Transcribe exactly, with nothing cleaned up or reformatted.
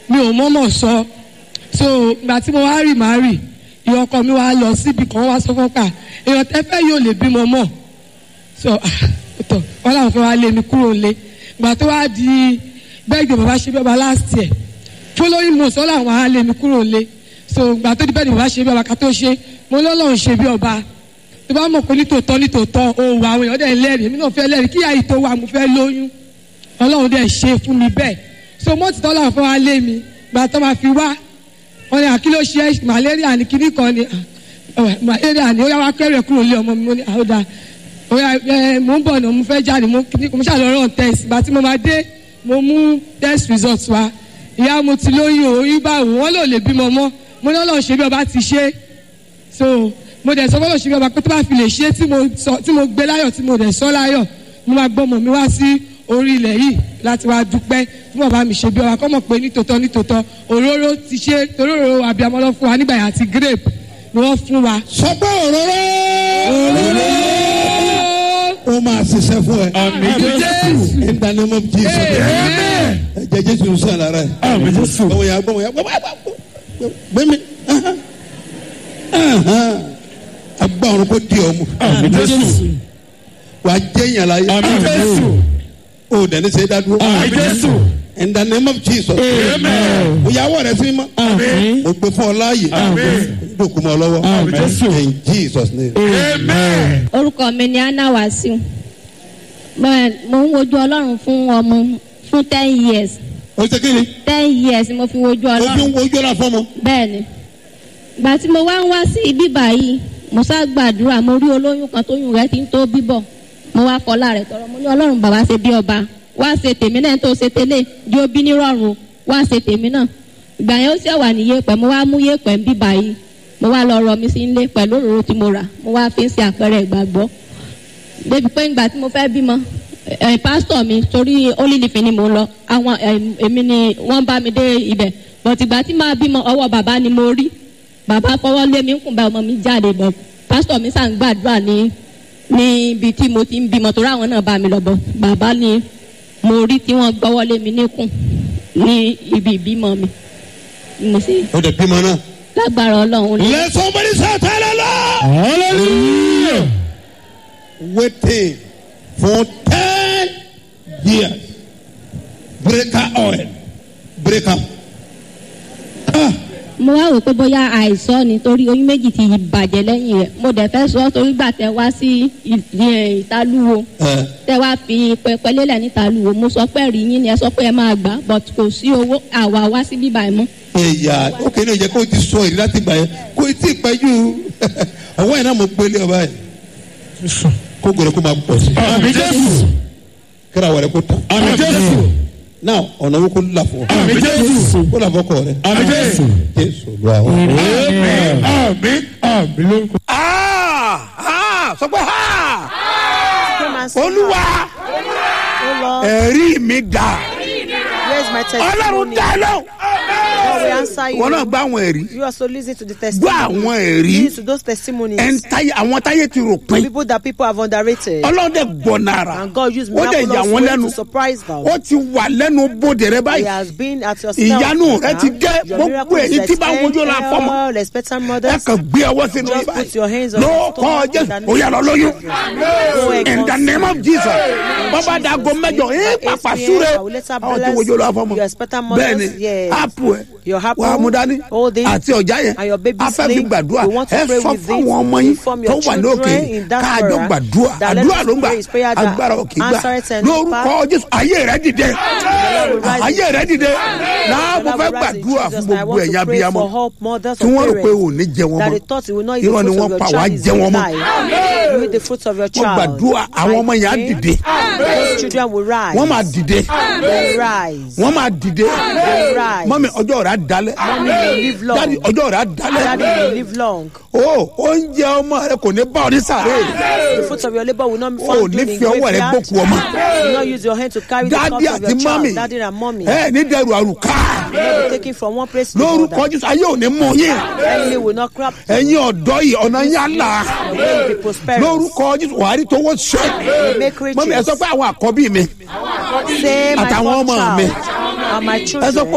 mi ò mọ̀mọ̀ sọ so ìgbà tí mo wá rì má rì ìyá ọkọ mi wá lọ síbi kan wá sọ fún ká èèyàn tẹ́fẹ́ yóò lè bímọ mọ́ so tọ̀ wọ́n làwọn fẹ́ wá lé mi kúrò lé ìgbà tó wá di bẹ́ẹ̀dì bàbá ṣe bí ọba last year following month wọ́n làwọn á lé mi kúrò lé so ìgbà tó di bẹ́ẹ̀dì bàbá ṣe bí ọba ká tó ṣe mo lọ́lọ́run ṣe bí ọba tó bá mọ̀ pé nítòótọ́ nítòótọ́ òun àwọn èèyàn dẹ̀ lẹ́rìí èmi náà fẹ́ lẹ́rìí kíyà yìí tó wà mo fẹ́ lóyún ọlọ́run dẹ̀ ṣe fún mi bẹ́ẹ̀ so mọ́tì tọ́lá fún wa lé mi gbà tó máa fi wá wọ́n ní àkílò ṣe malaria ní kíní kan ní malaria ní ó yá wá kẹ́rẹ̀ kúrò lé ọmọ mi mo ní àhódà ó yá ẹ mo ń bọ̀ náà mo fẹ́ jáde mo kíní mo ṣàlọ́rọ̀ test gbà tí mo máa dé mo mú test results wa ìyá mo ti lóyún oyún báwo wọ́n lò lè bímọ mọ́ mo ní ọlọ́run ṣe bí ọba ti ṣe so mo dẹ̀ sọ fọlọ́ ṣe bí ọba pé tó bá fi lè ṣe tí mo sọ tí mo gbé láyọ̀ tí mo dẹ̀ sọ láyọ̀ mo máa gbọ́ ọmọ mi wá sí orí ilẹ̀ yìí láti wá dúpẹ́ fún bàbá mi ṣe bí ọba kọ́ mọ̀ pé nítòótọ́ nítòótọ́ òróró ti ṣe òróró abiyamọ lọ fún wa nígbà yẹn àti grape ni wọ́n fún wa. sọ pé òróró òróró ó máa ṣiṣẹ́ fún ẹ. àmín Jésù. in the name of Jesus. Amen. ẹ̀jẹ̀ Jésù sọ lára ẹ̀. àmín Jésù. gbọ́mọ̀ ya gbọ́mọ̀ ya gbẹ́mí agbá ọ̀run kò di ọmọ. àmín Jésù. wà á jẹ́ ìyànlá yẹ. àmín Jésù. o dẹni sẹ dá dúró. àmín Jésù. in the name of Jesus. Amen. o yà wọ̀ rẹ sí ma. àmín. o gbé fún ọ láàyè. àmín. dókun mọ́ ọ lọ́wọ́. àmín Jésù. in Jesus name. Amen. orúkọ mi ni Anna Wasiu mo ń wojú ọlọ́run fún ọmọ fún ten years o ṣe kí ni. ten years mo fi wojú o fi ọlọ́run ń wojú ọ̀la fọ́mọ. bẹ́ẹ̀ ni ìgbà tí mo wá ń wá sí ibi báyìí mo sá gbàdúrà mo rí olóyún kan tóyún rẹ̀ ti ń tó bíbọ̀ mo wá fọlá rẹ̀ tọrọ mo ní ọlọ́run bàbá ṣe bí ọba wá ṣe tèmi náà tó ṣe tẹ́lẹ̀ di òbí nírọ̀rùn wá ṣe tèmi náà ìgbà yẹn ó sì wà ní yẹ̀pẹ̀ mo wá mú yẹ̀pẹ̀ ń bí báyìí mo wá lọ rọ mi sí ilé pẹ̀lú òróró tí mo rà mo wá fi ń ṣe àpẹẹrẹ ìgbàgbọ́ débi pé ìgbà tí mo fẹ́ bímọ ẹ̀ pásítọ̀ mi torí olílìfín ni mo ń lọ àwọn èmi ni wọ́n bá mi dé ibẹ̀ bọ̀t ìgbà tí máa bímọ ọwọ́ bàbá ni mo rí bàbá fọwọ́ lé mi ń kùn bá ọmọ mi jáde bọ̀ pásítọ̀ mi sàn gbàdúrà ní níbi tí mo ti ń bímọ torí àwọn náà bá mi lọ bọ̀ bàbá ni mo rí tí wọ́n gbọ́wọ́ lé mi níkùn ní ibi ìbímọ mi mo sì. o de bímọ náà. lágbára ọlọ́run. let somebody shout hallelujah. hallelujah. waiting for ten years breaker oil breaker. ah. mo wá wò pé bóyá àìsàn ni torí oyún méjì ti bàjẹ́ lẹ́yìn rẹ̀ mo dẹ̀ fẹ́ sọ torí gbà tẹ wá sí ìtalúwo tẹ wá fi pẹpẹ lélẹ̀ ní ìtalúwo mo sọ pé rí yín ni ẹ sọ pé ẹ máa gbà but kò sí owó àwa wá sí bíbá ẹ mọ́. ẹ̀yà ókè ní ìjẹ́ kó o ti sọ èyí láti gbà yẹn kó o ti pẹ́jù ọwọ́ yẹn náà mo gbélé ọba yẹn kó gbèrè kó máa pọ̀ sí. àmín Jésù. kíra wẹ̀rẹ̀ kó tán. àmín Jésù. now ọ̀nà wo kó là fún ọ. àmín Jésù. kó là fún ọkọ rẹ. àmín Jésù. Jésù lọ àwọn. Amen. àmín àmín lórúkọ. sọ pé olúwa ẹ̀rí mi dà ọlọ́run dá lọ. wọn náà gbọ́ àwọn ẹ̀rí. You also listen to the gbọ́ testimony. àwọn ẹ̀rí. Listen to those testimonies. ẹn táyé àwọn táyé ti rò pin. People that people have underrated. ọlọ́run dẹ̀ gbọ́ nara. And God used ó dẹ̀ yà miraculous wọ́n ways lẹ́nu. to surprise them. ó ti wà lẹ́nu bòde rẹ He báyìí. has been at your ìyanu rẹ ti dé Your gbogbo miracle èyí is tí bá wojú la fọmọ. all expectant ẹ mothers. kàn gbé ọwọ́ sínú Just put your hands on ló the kọ́ stomach jésù and ó yà lọ lóyún. Go and in the name of Jesus bàbá dàgọ́ mẹ́jọ ẹ pàpà súre àwọn tí wojú la fọmọ. Your expectant mothers. bẹ́ẹ̀ni Yes. ápù ẹ Your apple, wàá mú dání all this, àti ọjà yẹn and your baby's a fẹ́ fi name. gbàdúrà We want to ẹ pray sọ with fún this. àwọn ọmọ yín Inform tó your wà ní òkè children in that káàjọ prayer gbàdúrà that let àdúrà us ló ń gbà pray is prayer that agbára òkè gbà answers and lórúkọ jésù ayé rẹ dìde will rise. ayé rẹ dìde náà mo Lord, fẹ́ we rise in gbàdúrà Jesus' fún name. I gbogbo want to ẹ̀yà pray bíyamọ for help mothers tí or wọ́n rò pé parents ò ní jẹ wọn that mọ́ they thought you will not eat the irọ́ ni fruit wọ́n of your pa wàá child is jẹ wọn mọ́ life. You eat the fruit of your wọ́n child. gbàdúrà àwọn ọmọ yẹn á dìde Those children will rise. wọ́n máa dìde They rise. wọ́n máa dìde They rise. mọ́mi ọjọ́ rẹ̀ á dalẹ̀ Mommy will live long. dáàdi ọjọ́ rẹ̀ á dalẹ̀ Daddy will live long. o oúnjẹ ọmọ rẹ kò ní bá ọ ní sàré The fruit of your labor will not be o found ní in fi ọwọ́ rẹ graveyard. gbókù ọmọ You will not use your hand to carry the dáàdi cups of àti your mọ́mi child. Daddy and mommy. ẹ ní dẹrù àrùká You will not be taken from one place to lórúkọ another. jésù ayé ò ní mú yín Enemy will not crop. ẹ̀yin ọ̀dọ́ yìí ọ̀nà yín á là Your way will be prosperous. lórúkọ jésù wàá rí tówó ṣe You make riches. mọ́mi ẹ sọ pé àwọn àkọ́bí mi Say my àtàwọn fourth ọmọ mi child and my ẹ sọ children. pé